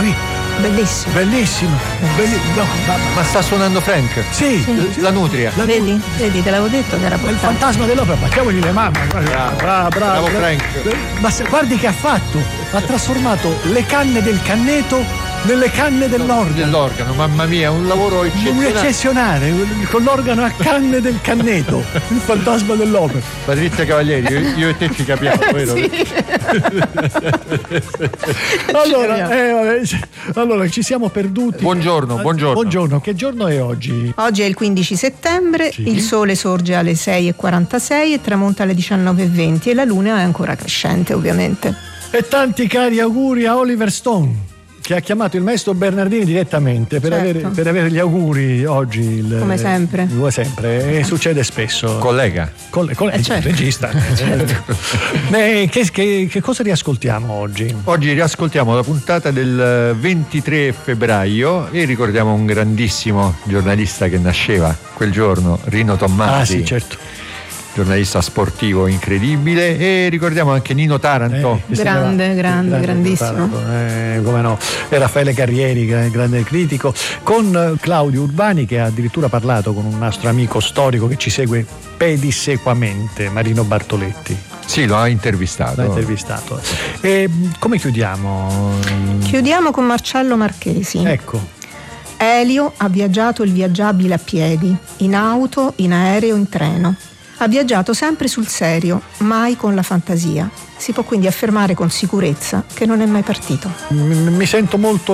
Bellissimo. Bellissimo. No, Ma sta suonando Frank? sì. La nutria. Vedi, te l'avevo detto che era Il portato. fantasma dell'opera, baciamogli le mamme. Bravo Frank. Ma guardi che ha fatto? Ha trasformato le canne del canneto nelle canne Dell'organo, mamma mia, un lavoro un eccezionale. eccezionale, con l'organo a canne del canneto, il fantasma dell'opera. Patrizia Cavalieri, io e te ci capiamo, vero? Allora, ci siamo perduti. Buongiorno. Che giorno è oggi? Oggi è il 15 settembre, Sì. il sole sorge alle 6:46 e tramonta alle 19:20 e la luna è ancora crescente, ovviamente. E tanti cari auguri a Oliver Stone, che ha chiamato il maestro Bernardini direttamente per, Certo. per avere gli auguri oggi. Come sempre. Come sempre, e succede spesso. Collega. Certo. Regista. Che cosa riascoltiamo oggi? Oggi riascoltiamo la puntata del 23 febbraio e ricordiamo un grandissimo giornalista che nasceva quel giorno, Rino Tommasi. Ah sì, certo. Giornalista sportivo incredibile, e ricordiamo anche Nino Taranto. Grandissimo. Come no, e Raffaele Carrieri, grande critico, con Claudio Urbani, che ha addirittura parlato con un nostro amico storico che ci segue pedissequamente, Marino Bartoletti. Sì, lo ha intervistato. E come chiudiamo? Chiudiamo con Marcello Marchesi. Ecco. Elio ha viaggiato il viaggiabile a piedi, in auto, in aereo, in treno. Ha viaggiato sempre sul serio, mai con la fantasia. Si può quindi affermare con sicurezza che non è mai partito. Mi sento molto